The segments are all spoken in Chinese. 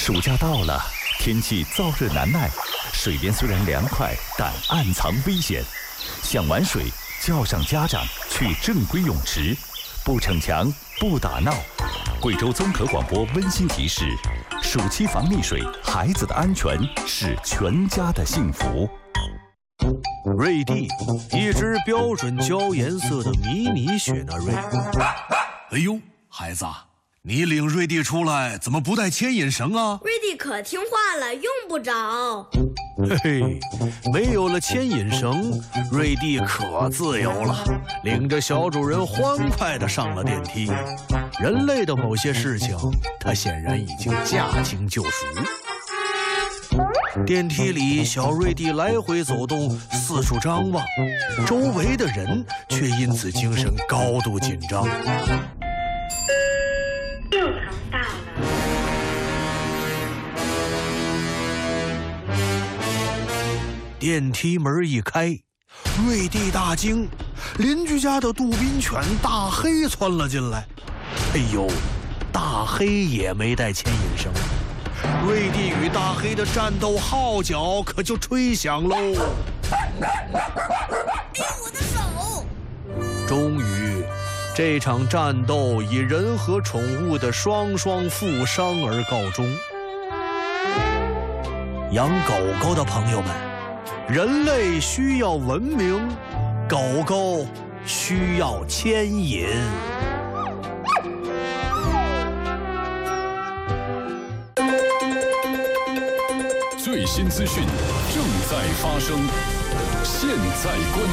暑假到了，天气燥热难耐，水边虽然凉快，但暗藏危险。想玩水，叫上家长去正规泳池，不逞强，不打闹。贵州综合广播温馨提示：暑期防溺水，孩子的安全是全家的幸福。 瑞蒂，一只标准焦颜色的迷你雪纳瑞。 哎呦，孩子，你领瑞蒂出来怎么不带牵引绳啊？ 瑞蒂可听话了，用不着。 嘿嘿，没有了牵引绳，瑞蒂可自由了，领着小主人欢快地上了电梯。人类的某些事情，他显然已经驾轻就熟。电梯里，小瑞蒂来回走动，四处张望，周围的人却因此精神高度紧张。 6层到了。 电梯门一开，瑞蒂大惊，邻居家的杜宾犬大黑窜了进来。哎呦，大黑也没带牵引绳。瑞蒂与大黑的战斗号角可就吹响喽！ 哎，我的手！ 终于，这场战斗以人和宠物的双双负伤而告终。养狗狗的朋友们，人类需要文明，狗狗需要牵引。 最新资讯正在发生，现在关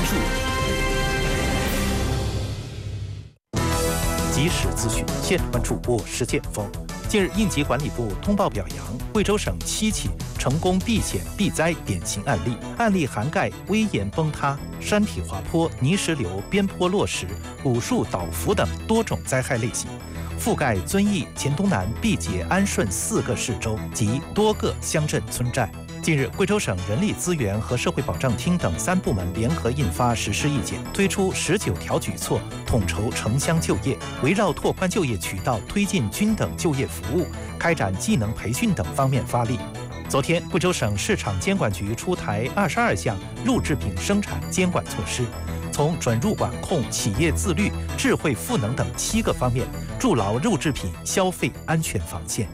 注。即时资讯，现关注。我是剑锋。近日，应急管理部通报表扬贵州省7起成功避险避灾典型案例，案例涵盖危岩崩塌、山体滑坡、泥石流、边坡落石、古树倒伏等多种灾害类型，覆盖遵义、黔东南、毕节、安顺4个市州及多个乡镇村寨。近日，贵州省人力资源和社会保障厅等3部门联合印发实施意见，推出19条举措，统筹城乡就业，围绕拓宽就业渠道、推进均等就业服务、开展技能培训等方面发力。昨天，贵州省市场监管局出台22项肉制品生产监管措施，从准入管控、企业自律、智慧赋能等7个方面，筑牢肉制品消费安全防线。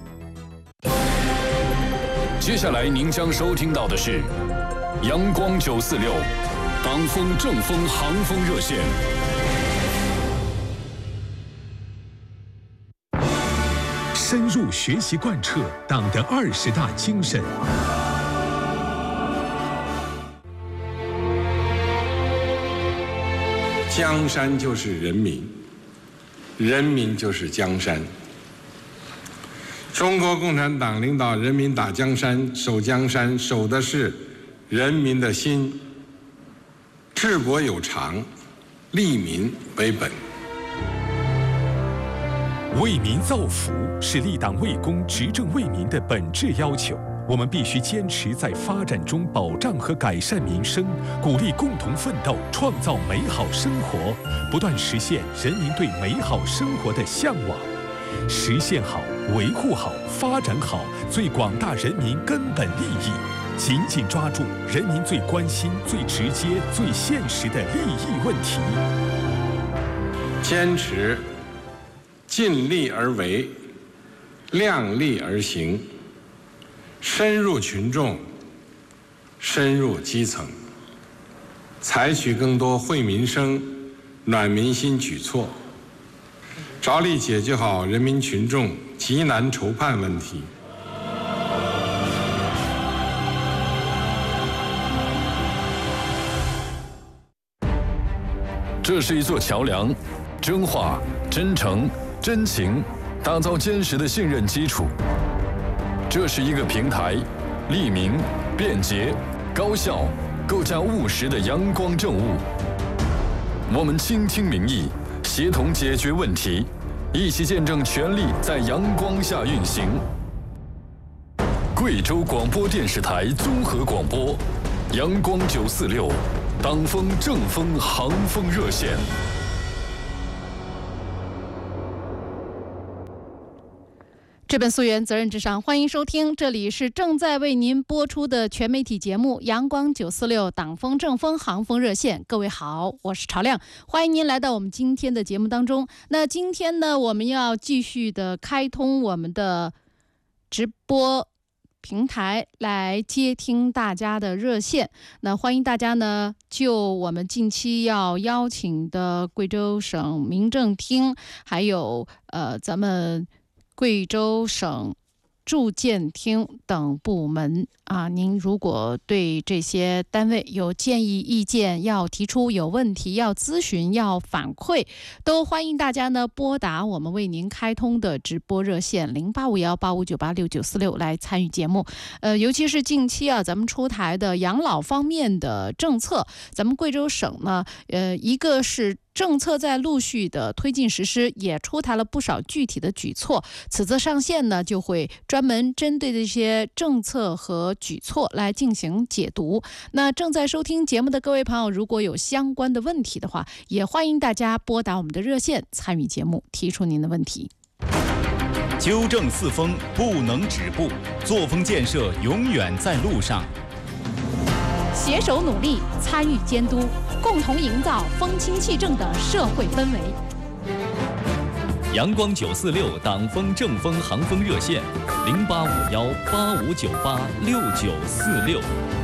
接下来您将收听到的是阳光946党风正风航风热线。 深入学习贯彻党的20大精神。 江山就是人民，人民就是江山。中国共产党领导人民打江山、守江山，守的是人民的心。治国有常，利民为本。 为民造福是立党为公、执政为民的本质要求。我们必须坚持在发展中保障和改善民生，鼓励共同奋斗，创造美好生活，不断实现人民对美好生活的向往。实现好、维护好、发展好最广大人民根本利益，紧紧抓住人民最关心、最直接、最现实的利益问题。 坚持尽力而为，量力而行，深入群众，深入基层，采取更多惠民生、暖民心举措，着力解决好人民群众急难愁盼问题。 这是一座桥梁，真话、真诚、真情，打造坚实的信任基础。这是一个平台，利民、便捷、高效，构架务实的阳光政务。我们倾听民意，协同解决问题，一起见证权力在阳光下运行。贵州广播电视台综合广播，阳光946，党风正风航风热线。 这本溯源责任至上，欢迎收听，这里是正在为您播出的全媒体节目阳光946党风正风航风热线。各位好，我是朝亮，欢迎您来到我们今天的节目当中。那今天呢，我们要继续的开通我们的直播平台来接听大家的热线。那欢迎大家呢，就我们近期要邀请的贵州省民政厅，还有咱们贵州省住建厅等部门啊，您如果对这些单位有建议意见要提出，有问题要咨询要反馈，都欢迎大家呢拨打我们为您开通的直播热线085185986946来参与节目。尤其是近期啊，咱们出台的养老方面的政策，咱们贵州省呢，一个是政策在陆续的推进实施，也出台了不少具体的举措。此次上线呢，就会专门针对这些政策和举措来进行解读。那正在收听节目的各位朋友，如果有相关的问题的话，也欢迎大家拨打我们的热线参与节目，提出您的问题。 纠正四风不能止步，作风建设永远在路上。 携手努力，参与监督，共同营造风清气正的社会氛围。 阳光946党风正风航风热线085185986946。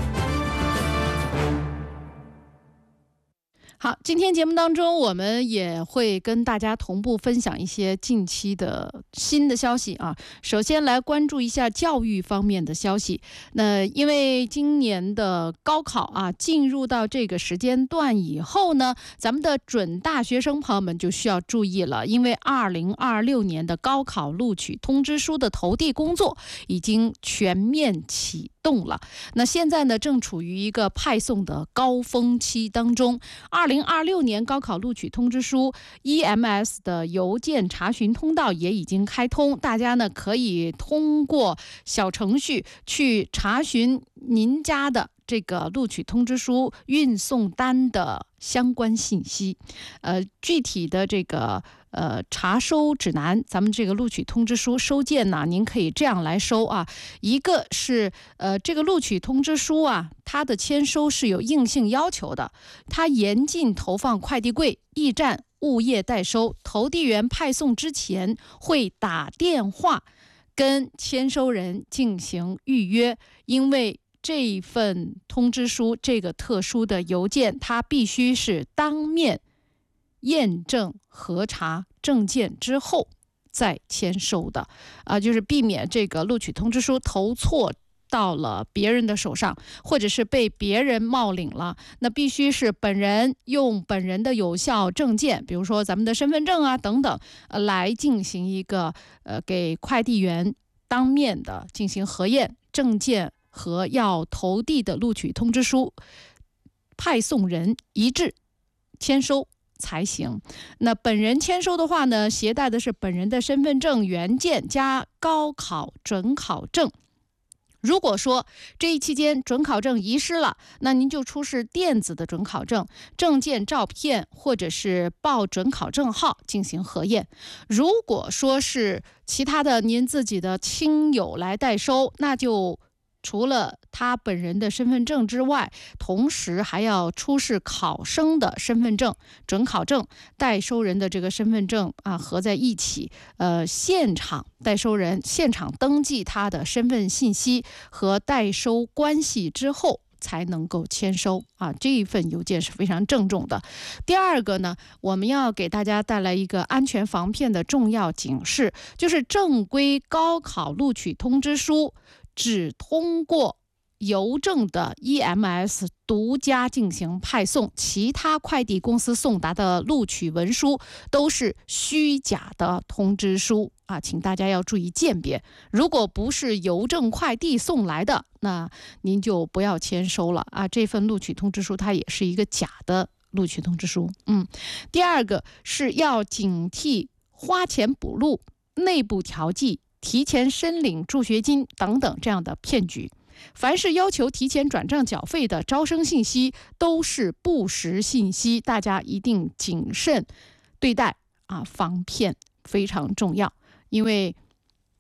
好，今天节目当中，我们也会跟大家同步分享一些近期的新的消息啊。首先来关注一下教育方面的消息。那因为今年的高考啊，进入到这个时间段以后呢，咱们的准大学生朋友们就需要注意了，因为2026年的高考录取通知书的投递工作已经全面启动了。那现在呢，正处于一个派送的高峰期当中。2026年高考录取通知书 EMS 的邮件查询通道也已经开通，大家呢可以通过小程序去查询您家的这个录取通知书运送单的相关信息。具体的这个查收指南，咱们这个录取通知书收件呢，您可以这样来收啊。一个是这个录取通知书啊，它的签收是有硬性要求的，它严禁投放快递柜、驿站、物业代收，投递员派送之前会打电话跟签收人进行预约，因为这一份通知书，这个特殊的邮件，它必须是当面验证核查证件之后再签收的就是避免这个录取通知书投错到了别人的手上，或者是被别人冒领了。那必须是本人用本人的有效证件，比如说咱们的身份证啊等等，来进行一个给快递员当面的进行核验，证件和要投递的录取通知书派送人一致签收才行。那本人签收的话呢，携带的是本人的身份证原件加高考准考证。如果说这一期间准考证遗失了，那您就出示电子的准考证、证件照片或者是报准考证号进行核验。如果说是其他的您自己的亲友来代收，那就除了他本人的身份证之外，同时还要出示考生的身份证、准考证、代收人的这个身份证合在一起，现场代收人现场登记他的身份信息和代收关系之后才能够签收这一份邮件是非常郑重的。第二个呢，我们要给大家带来一个安全防骗的重要警示，就是正规高考录取通知书只通过邮政的 EMS 独家进行派送，其他快递公司送达的录取文书都是虚假的通知书请大家要注意鉴别。如果不是邮政快递送来的，那您就不要签收了这份录取通知书它也是一个假的录取通知书。第二个是要警惕花钱补录、内部调剂、提前申领助学金等等这样的骗局。凡是要求提前转账缴费的招生信息都是不实信息，大家一定谨慎对待防骗非常重要。因为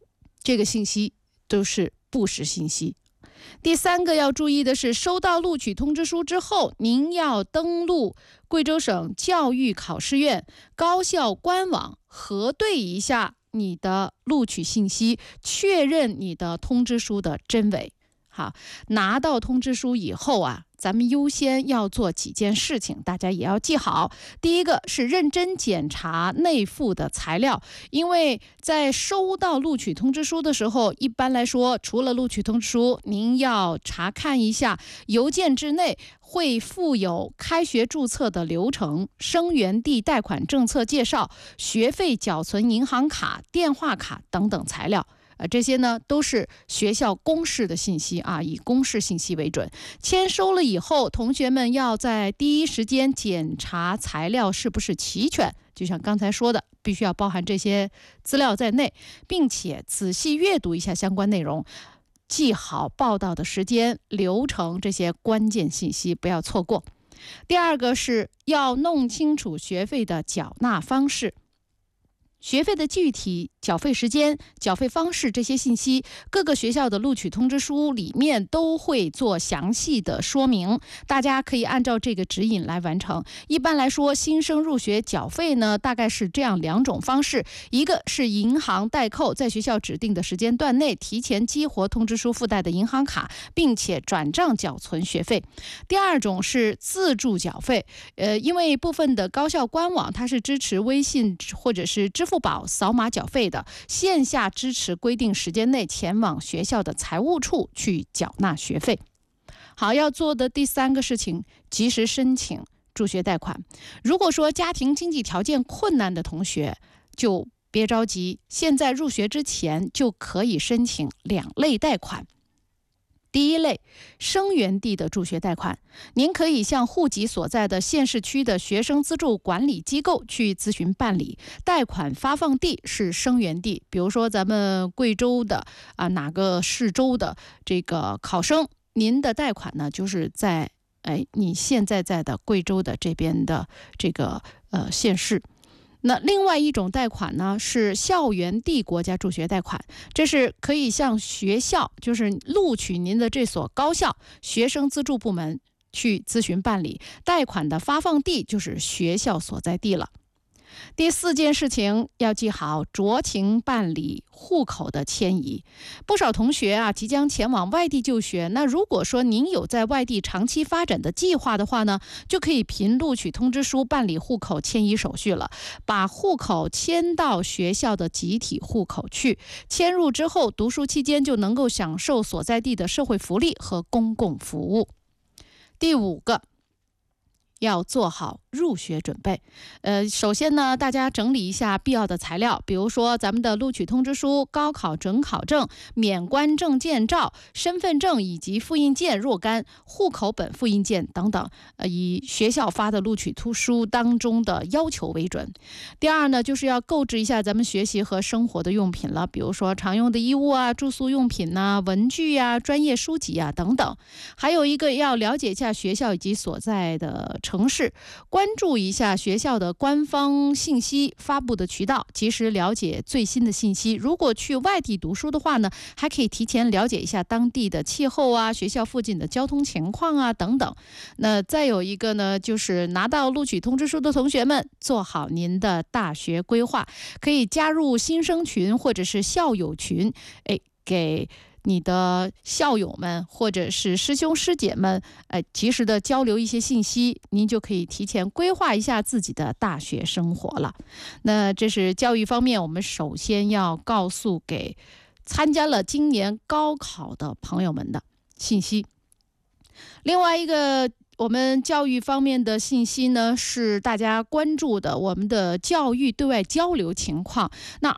这个信息都是不实信息。第三个要注意的是，收到录取通知书之后，您要登录贵州省教育考试院高校官网核对一下你的录取信息，确认你的通知书的真伪。好，拿到通知书以后啊，咱们优先要做几件事情，大家也要记好。第一个是认真检查内附的材料，因为在收到录取通知书的时候，一般来说，除了录取通知书，您要查看一下邮件之内会附有开学注册的流程、生源地贷款政策介绍、学费缴存银行卡、电话卡等等材料。这些呢都是学校公示的信息啊，以公示信息为准。签收了以后，同学们要在第一时间检查材料是不是齐全，就像刚才说的，必须要包含这些资料在内，并且仔细阅读一下相关内容，记好报到的时间、流程这些关键信息，不要错过。第二个是要弄清楚学费的缴纳方式。学费的具体缴费时间、缴费方式这些信息，各个学校的录取通知书里面都会做详细的说明，大家可以按照这个指引来完成。一般来说，新生入学缴费呢，大概是这样2种方式：一个是银行代扣，在学校指定的时间段内提前激活通知书附带的银行卡，并且转账缴存学费；第二种是自助缴费，因为部分的高校官网它是支持微信或者是支付宝扫码缴费的，线下支持规定时间内前往学校的财务处去缴纳学费。好，要做的第3个事情，及时申请助学贷款。如果说家庭经济条件困难的同学，就别着急，现在入学之前就可以申请2类贷款。第一类，生源地的助学贷款，您可以向户籍所在的县市区的学生资助管理机构去咨询办理，贷款发放地是生源地，比如说咱们贵州的哪个市州的这个考生，您的贷款呢就是在你现在在的贵州的这边的这个县市。那另外一种贷款呢是校园地国家助学贷款，这是可以向学校，就是录取您的这所高校学生资助部门去咨询办理，贷款的发放地就是学校所在地了。第4件事情要记好，酌情办理户口的迁移。不少同学即将前往外地就学，那如果说您有在外地长期发展的计划的话呢，就可以凭录取通知书办理户口迁移手续了，把户口迁到学校的集体户口去。迁入之后，读书期间就能够享受所在地的社会福利和公共服务。第5个，要做好入学准备。首先呢，大家整理一下必要的材料，比如说咱们的录取通知书、高考准考证、免关证件照、身份证以及复印件若干、户口本复印件等等，以学校发的录取通知书当中的要求为准。第二呢，就是要购置一下咱们学习和生活的用品了，比如说常用的衣物住宿用品文具专业书籍等等。还有一个要了解一下学校以及所在的城市，关注一下学校的官方信息发布的渠道，及时了解最新的信息。如果去外地读书的话呢，还可以提前了解一下当地的气候学校附近的交通情况等等。那再有一个呢，就是拿到录取通知书的同学们，做好您的大学规划，可以加入新生群或者是校友群，给你的校友们或者是师兄师姐们及时的交流一些信息，您就可以提前规划一下自己的大学生活了。那这是教育方面，我们首先要告诉给参加了今年高考的朋友们的信息。另外一个我们教育方面的信息呢，是大家关注的我们的教育对外交流情况。那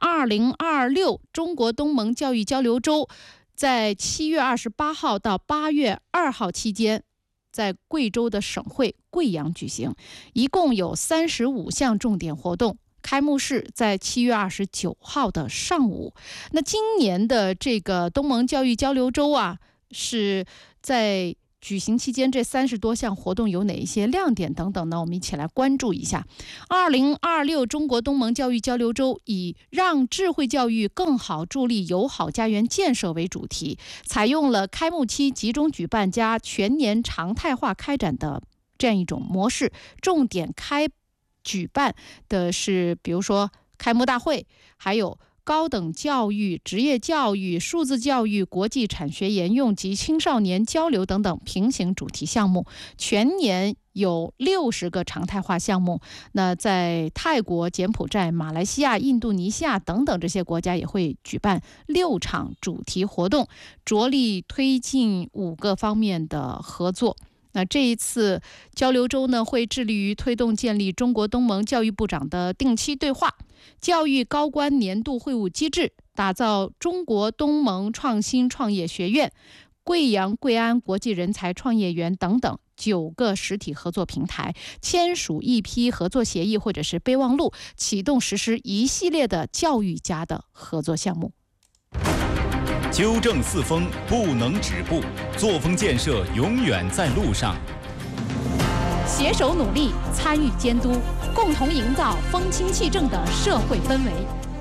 2026中国东盟教育交流周在7月28号到8月2号期间，在贵州的省会贵阳举行，一共有35项重点活动。开幕式在7月29号的上午。那今年的这个东盟教育交流周是在举行期间这30多项活动有哪一些亮点等等呢？我们一起来关注一下。2026中国东盟教育交流周以让智慧教育更好助力友好家园建设为主题，采用了开幕期集中举办加全年常态化开展的这样一种模式，重点举办的是比如说开幕大会，还有高等教育、职业教育、数字教育、国际产学研用及青少年交流等等平行主题项目。全年有60个常态化项目。那在泰国、柬埔寨、马来西亚、印度尼西亚等等这些国家也会举办6场主题活动，着力推进5个方面的合作。那这一次交流周呢，会致力于推动建立中国东盟教育部长的定期对话、教育高官年度会晤机制，打造中国东盟创新创业学院、贵阳贵安国际人才创业园等等9个实体合作平台，签署一批合作协议或者是备忘录，启动实施一系列的教育家的合作项目。 纠正四风不能止步，作风建设永远在路上。 携手努力，参与监督，共同营造风清气正的社会氛围。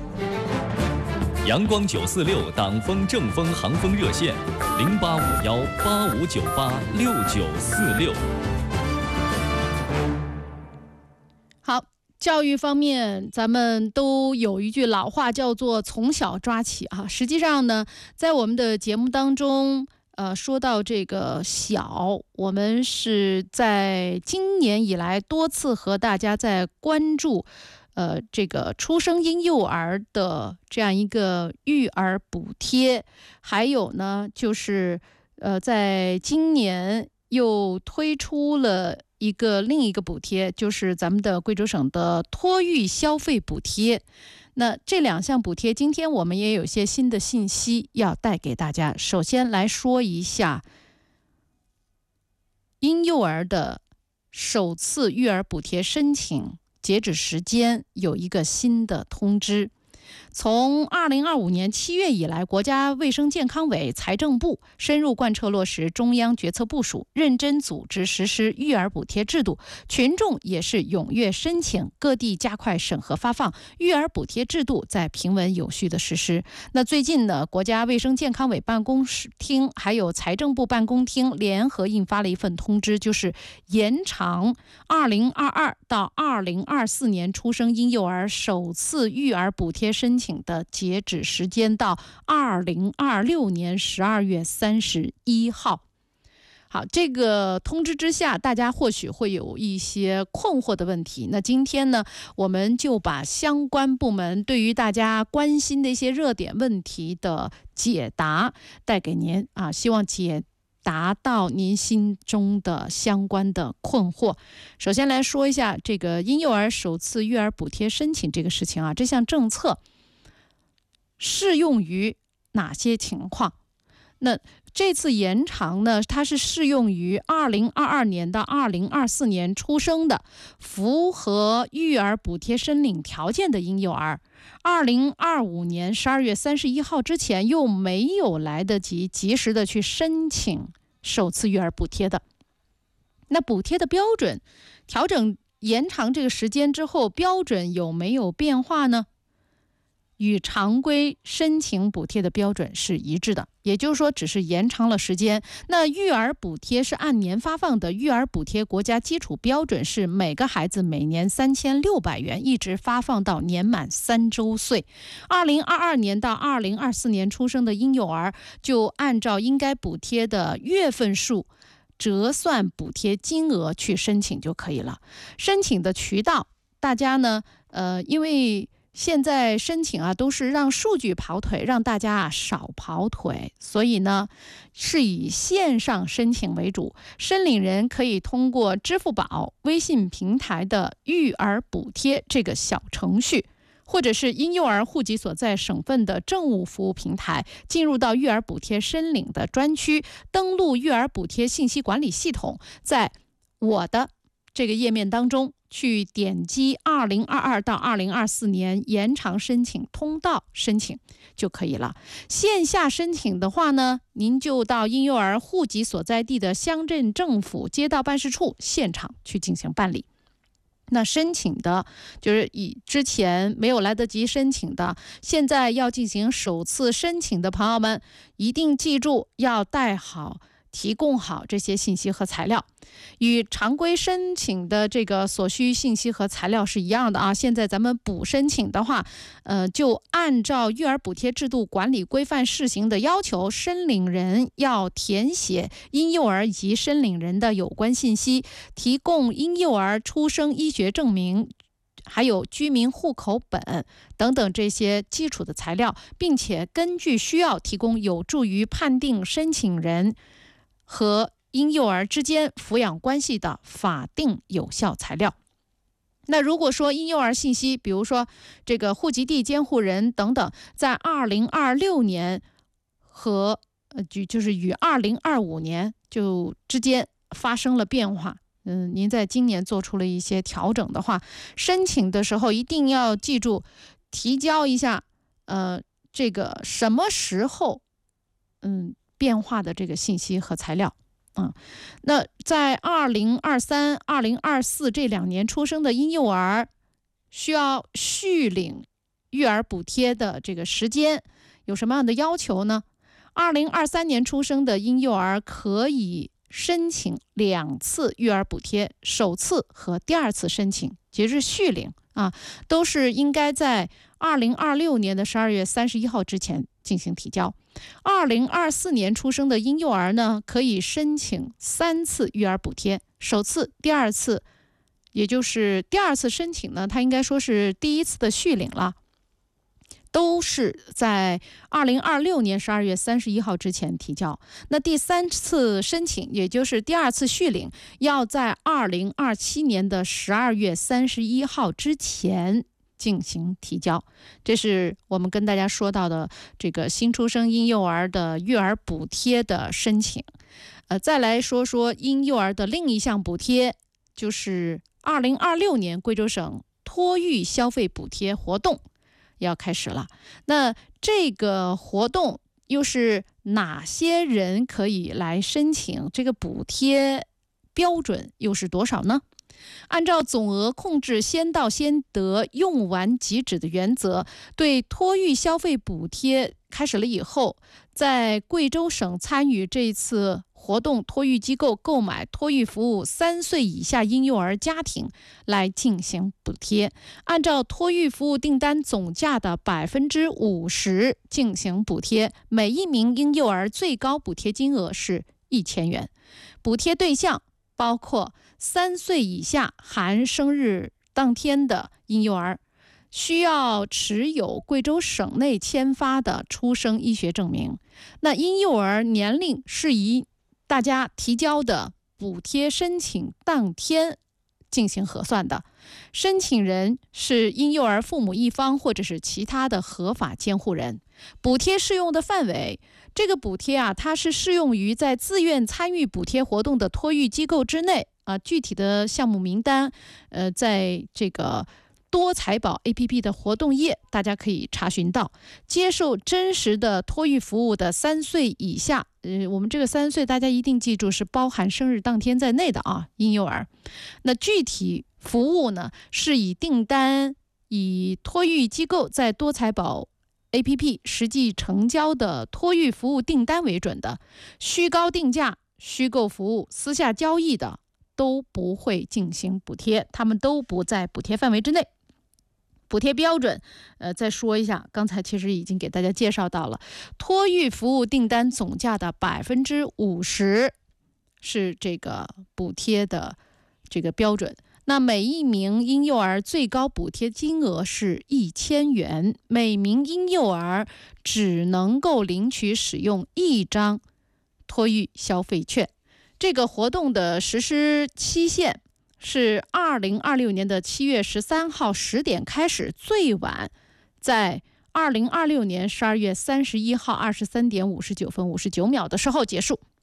阳光946党风正风航风热线：085185986946。 好。教育方面，咱们都有一句老话叫做从小抓起啊。实际上呢，在我们的节目当中，说到这个小，我们是在今年以来多次和大家在关注，这个出生婴幼儿的这样一个育儿补贴，还有呢，就是在今年又推出了另一个补贴，就是咱们的贵州省的托育消费补贴。那这2项补贴，今天我们也有些新的信息要带给大家。首先来说一下婴幼儿的首次育儿补贴申请截止时间有一个新的通知。从2025年7月以来，国家卫生健康委、财政部深入贯彻落实中央决策部署，认真组织实施育儿补贴制度，群众也是踊跃申请，各地加快审核发放，育儿补贴制度在平稳有序的实施。那最近呢，国家卫生健康委办公厅还有财政部办公厅联合印发了一份通知，就是延长2022到2024年出生婴幼儿首次育儿补贴申请的截止时间到2026年12月31号。好，这个通知之下，大家或许会有一些困惑的问题。那今天呢，我们就把相关部门对于大家关心的一些热点问题的解答带给您啊，希望解答到您心中的相关的困惑。首先来说一下这个婴幼儿首次育儿补贴申请这个事情啊，这项政策适用于哪些情况？那这次延长呢，它是适用于2022年到2024年出生的符合育儿补贴申领条件的婴幼儿，2025年12月31号之前又没有来得及及时的去申请首次育儿补贴的。那补贴的标准调整延长这个时间之后，标准有没有变化呢？与常规申请补贴的标准是一致的，也就是说只是延长了时间。那育儿补贴是按年发放的，育儿补贴国家基础标准是每个孩子每年3600元，一直发放到年满3周岁。2022年到2024年出生的婴幼儿，就按照应该补贴的月份数折算补贴金额去申请就可以了。申请的渠道，大家呢，因为现在申请啊都是让数据跑腿，让大家少跑腿，所以呢是以线上申请为主。申领人可以通过支付宝、微信平台的育儿补贴这个小程序，或者是婴幼儿户籍所在省份的政务服务平台，进入到育儿补贴申领的专区，登录育儿补贴信息管理系统，在我的这个页面当中去点击2022到2024年延长申请通道申请就可以了。线下申请的话呢，您就到婴幼儿户籍所在地的乡镇政府街道办事处现场去进行办理。那申请的就是之前没有来得及申请的，现在要进行首次申请的朋友们，一定记住要带好、提供好这些信息和材料，与常规申请的这个所需信息和材料是一样的啊。现在咱们补申请的话，就按照育儿补贴制度管理规范试行的要求，申领人要填写婴幼儿以及申领人的有关信息，提供婴幼儿出生医学证明，还有居民户口本等等这些基础的材料，并且根据需要提供有助于判定申请人和婴幼儿之间抚养关系的法定有效材料。那如果说婴幼儿信息，比如说这个户籍地监护人等等，在2026年和就是与2025年就之间发生了变化，您在今年做出了一些调整的话，申请的时候一定要记住提交一下这个什么时候变化的这个信息和材料。那在2023、2024这2年出生的婴幼儿需要续领育儿补贴的这个时间有什么样的要求呢？2023年出生的婴幼儿可以申请2次育儿补贴，首次和第2次申请即是续领都是应该在2026年的12月31号之前进行提交。2024年出生的婴幼儿呢，可以申请3次育儿补贴，首次、第2次，也就是第2次申请呢，它应该说是第1次的续领了，都是在2026年12月31号之前提交。那第3次申请，也就是第2次续领，要在2027年的12月31号之前进行提交。这是我们跟大家说到的这个新出生婴幼儿的育儿补贴的申请。再来说说婴幼儿的另一项补贴，就是2026年贵州省托育消费补贴活动要开始了。那这个活动又是哪些人可以来申请？这个补贴标准又是多少呢？按照总额控制先到先得、用完即止的原则，对托育消费补贴开始了以后，在贵州省参与这次活动托育机构购买托育服务3岁以下婴幼儿家庭来进行补贴，按照托育服务订单总价的50%进行补贴，每一名婴幼儿最高补贴金额是1000元。补贴对象包括3岁以下含生日当天的婴幼儿，需要持有贵州省内签发的出生医学证明。那婴幼儿年龄是以大家提交的补贴申请当天进行核算的，申请人是婴幼儿父母一方或者是其他的合法监护人。补贴适用的范围，这个补贴它是适用于在自愿参与补贴活动的托育机构之内具体的项目名单在这个多财保 APP 的活动页大家可以查询到。接受真实的托育服务的3岁以下，我们这个3岁大家一定记住是包含生日当天在内的婴幼儿。那具体服务呢，是以订单以托育机构在多财保APP 实际成交的托育服务订单为准的，虚高定价、虚构服务、私下交易的都不会进行补贴，他们都不在补贴范围之内。补贴标准再说一下，刚才其实已经给大家介绍到了，托育服务订单总价的50%是这个补贴的这个标准。那每一名婴幼儿最高补贴金额是1000元，每名婴幼儿只能够领取使用1张托育消费券。这个活动的实施期限是2026年的7月13号10点开始，最晚在2026年12月31号23点59分59秒的时候结束。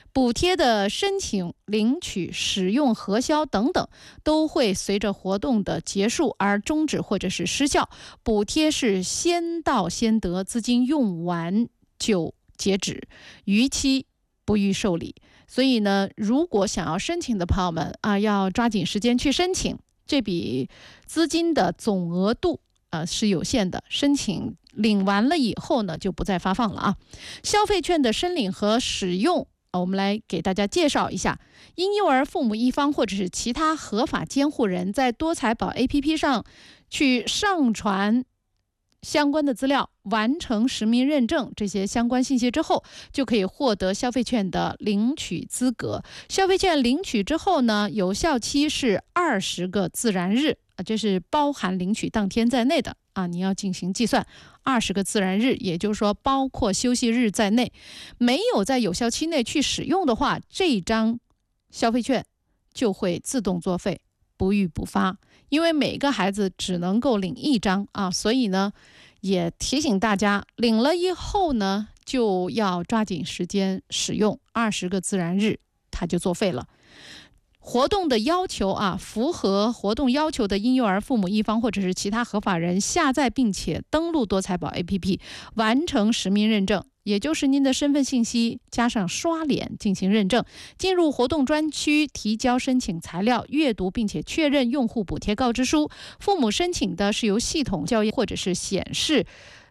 补贴的申请、领取、使用、核销等等，都会随着活动的结束而终止或者是失效。补贴是先到先得，资金用完就截止，逾期不予受理。所以呢，如果想要申请的朋友们啊，要抓紧时间去申请。这笔资金的总额度是有限的，申请领完了以后呢，就不再发放了啊。消费券的申领和使用，我们来给大家介绍一下。婴幼儿父母一方或者是其他合法监护人在多财宝 APP 上去上传相关的资料，完成实名认证这些相关信息之后，就可以获得消费券的领取资格。消费券领取之后呢，有效期是20个自然日，这是包含领取当天在内的啊，你要进行计算，20个自然日，也就是说包括休息日在内。没有在有效期内去使用的话，这张消费券就会自动作废，不予补发。因为每个孩子只能够领1张啊，所以呢，也提醒大家，领了以后呢，就要抓紧时间使用，20个自然日它就作废了。活动的要求啊，符合活动要求的婴幼儿父母一方或者是其他合法人下载并且登录多财宝 APP， 完成实名认证，也就是您的身份信息加上刷脸进行认证，进入活动专区提交申请材料，阅读并且确认用户补贴告知书。父母申请的是由系统校验或者是显示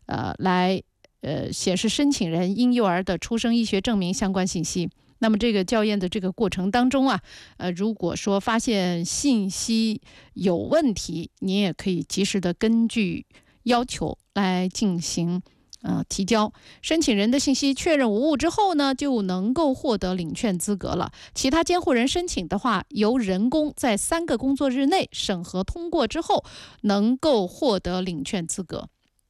显示申请人婴幼儿的出生医学证明相关信息。那么这个校验的这个过程当中啊，如果说发现信息有问题，您也可以及时的根据要求来进行提交。申请人的信息确认无误之后呢，就能够获得领券资格了。其他监护人申请的话，由人工在3个工作日内审核通过之后，能够获得领券资格。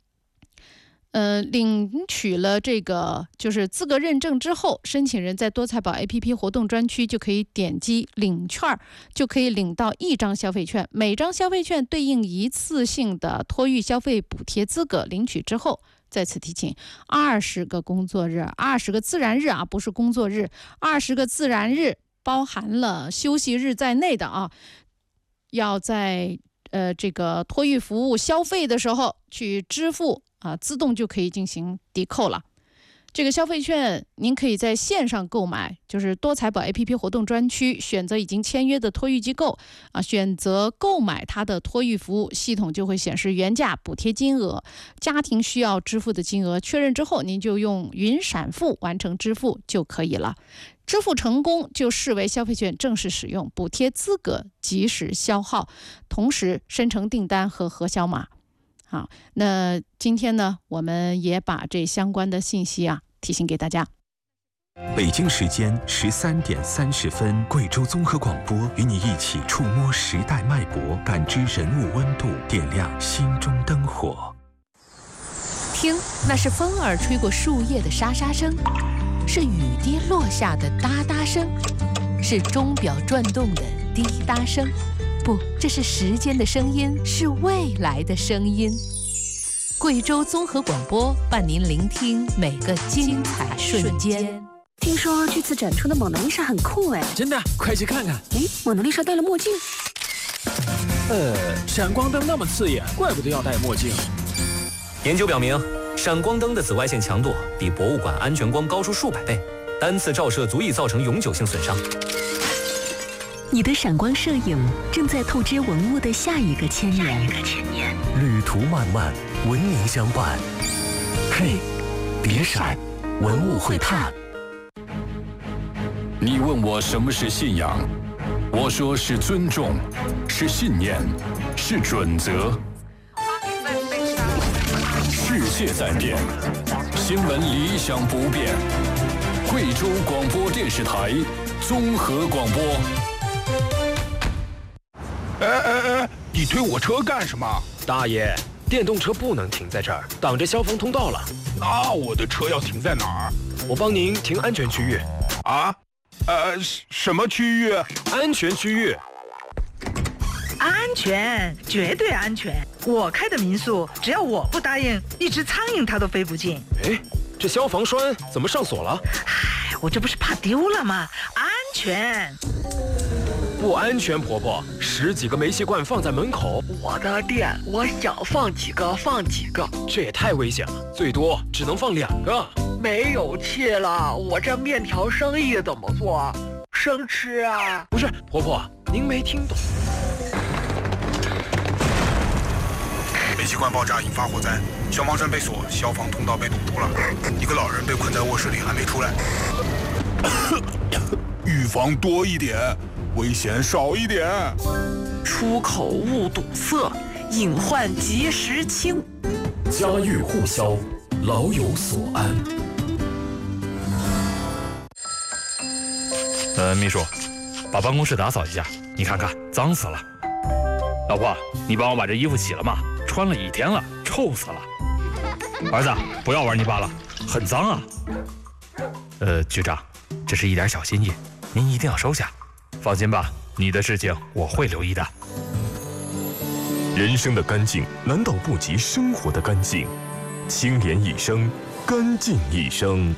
领取了这个就是资格认证之后，申请人在多财宝 APP 活动专区就可以点击领券，就可以领到1张消费券，每张消费券对应一次性的托育消费补贴资格。领取之后，再次提醒，20个工作日，20个自然日啊，不是工作日，20个自然日包含了休息日在内的啊，要在这个托育服务消费的时候去支付自动就可以进行抵扣了。这个消费券您可以在线上购买，就是多财宝 APP 活动专区选择已经签约的托育机构选择购买它的托育服务，系统就会显示原价、补贴金额、家庭需要支付的金额，确认之后您就用云闪付完成支付就可以了。支付成功就视为消费券正式使用，补贴资格及时消耗，同时生成订单和核销码。好，那今天呢，我们也把这相关的信息提醒给大家。 北京时间13点30分，贵州综合广播与你一起触摸时代脉搏，感知人物温度，点亮心中灯火。 听，那是风儿吹过树叶的沙沙声，是雨滴落下的哒哒声，是钟表转动的滴答声。不，这是时间的声音，是未来的声音。贵州综合广播伴您聆听每个精彩瞬间。 听说这次展出的蒙娜丽莎很酷哎！ 真的，快去看看。 蒙娜丽莎戴了墨镜。 闪光灯那么刺眼，怪不得要戴墨镜。 研究表明，闪光灯的紫外线强度比博物馆安全光高出数百倍，单次照射足以造成永久性损伤。 你的闪光摄影正在透支文物的下一个千年。 旅途漫漫，文明相伴。嘿，别闪，文物会探。 你问我什么是信仰，我说是尊重，是信念，是准则。世界在变，新闻理想不变。贵州广播电视台综合广播。 你推我车干什么？ 大爷，电动车不能停在这儿，挡着消防通道了。 那我的车要停在哪儿？ 我帮您停安全区域。 什么区域？ 安全区域。 安全，绝对安全。我开的民宿，只要我不答应，一只苍蝇它都飞不进。 这消防栓怎么上锁了？ 我这不是怕丢了吗？安全。 不安全，婆婆，10几个煤气罐放在门口， 我的店，我想放几个放几个， 这也太危险了，最多只能放2个。 没有气了，我这面条生意怎么做？生吃啊？ 不是，婆婆，您没听懂。 煤气罐爆炸引发火灾，消防栓被锁，消防通道被堵住了，一个老人被困在卧室里还没出来。 预防多一点，危险少一点。 出口勿堵塞，隐患及时清。 家喻户晓，老有所安。 秘书，把办公室打扫一下，你看看，脏死了。老婆，你帮我把这衣服洗了吗？穿了1天了，臭死了。儿子，不要玩泥巴了，很脏啊。局长，这是一点小心意，您一定要收下。放心吧，你的事情我会留意的。 人生的干净难道不及生活的干净？清廉一生，干净一生。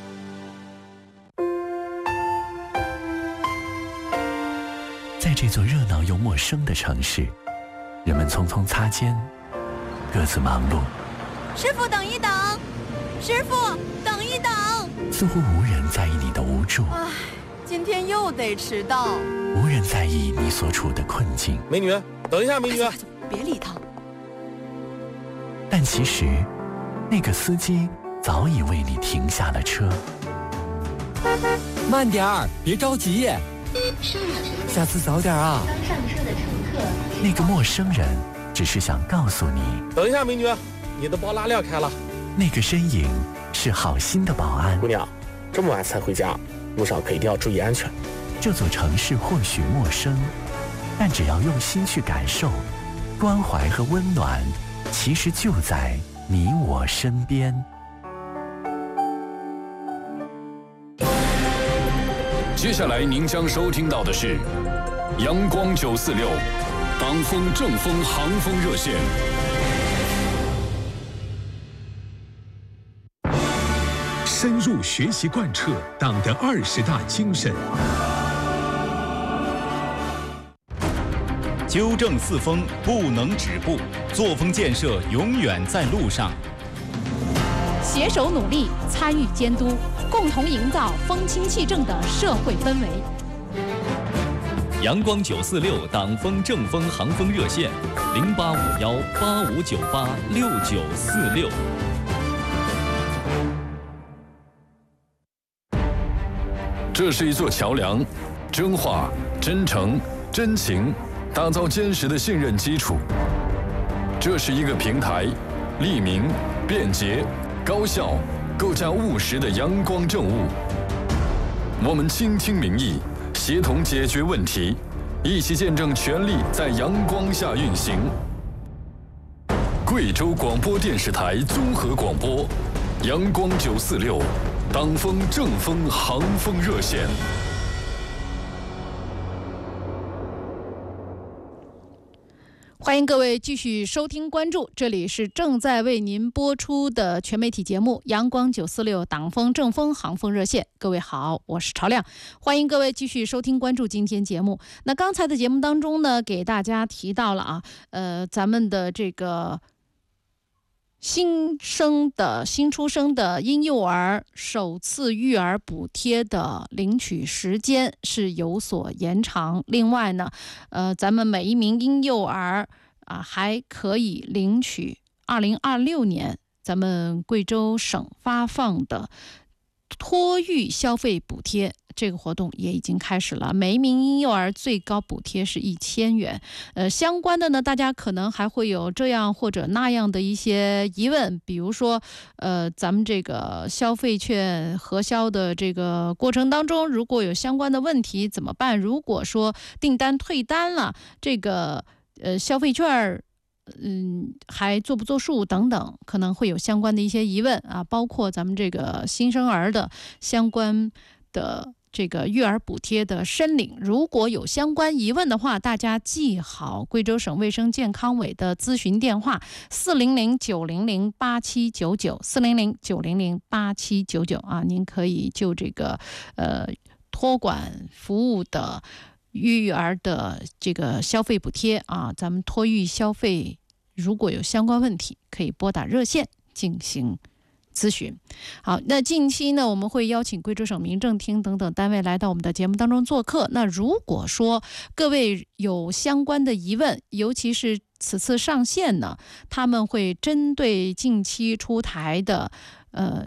在这座热闹又陌生的城市，人们匆匆擦肩，各自忙碌。 师傅，等一等！师傅，等一等！ 似乎无人在意你的无助， 今天又得迟到。 无人在意你所处的困境。 美女，等一下，美女， 别理他。 但其实，那个司机早已为你停下了车。 慢点儿，别着急。下次早点啊！ 刚上车的乘客。 那个陌生人只是想告诉你， 等一下，美女，你的包拉链开了。 那个身影是好心的保安。 姑娘，这么晚才回家，路上可一定要注意安全。 这座城市或许陌生，但只要用心去感受，关怀和温暖其实就在你我身边。 接下来您将收听到的是阳光946党风正风航风热线。 深入学习贯彻党的20大精神， 纠正四风不能止步，作风建设永远在路上。 携手努力，参与监督，共同营造风清气正的社会氛围。 阳光946党风正风航风热线：085185986946。 这是一座桥梁，真话、真诚、真情，打造坚实的信任基础。这是一个平台，利民、便捷、高效，构架务实的阳光政务。我们倾听民意，协同解决问题，一起见证权力在阳光下运行。贵州广播电视台综合广播，阳光946。党风正风航风热线， 欢迎各位继续收听关注，这里是正在为您播出的全媒体节目阳光946党风正风航风热线。各位好，我是朝亮，欢迎各位继续收听关注今天节目。那刚才的节目当中呢，给大家提到了咱们的这个新出生的婴幼儿首次育儿补贴的领取时间是有所延长。另外呢，咱们每一名婴幼儿还可以领取2026年咱们贵州省发放的托育消费补贴，这个活动也已经开始了，每一名婴幼儿最高补贴是1000元。相关的呢，大家可能还会有这样或者那样的一些疑问，比如说，咱们这个消费券核销的这个过程当中，如果有相关的问题怎么办？如果说订单退单了，这个消费券还做不做数等等，可能会有相关的一些疑问啊，包括咱们这个新生儿的相关的这个育儿补贴的申领。如果有相关疑问的话，大家记好贵州省卫生健康委的咨询电话400-900-8799，400-900-8799啊，您可以就这个托管服务的育儿的这个消费补贴啊，咱们托育消费如果有相关问题，可以拨打热线进行咨询。好，那近期呢，我们会邀请贵州省民政厅等等单位来到我们的节目当中做客。那如果说各位有相关的疑问，尤其是此次上线呢，他们会针对近期出台的